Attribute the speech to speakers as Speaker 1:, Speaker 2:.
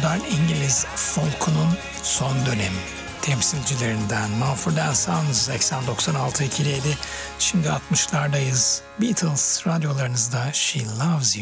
Speaker 1: modern İngiliz folkunun son dönem temsilcilerinden Mumford & Sons 80-96 ikiliydi. Şimdi 60'lardayız. Beatles radyolarınızda She Loves You.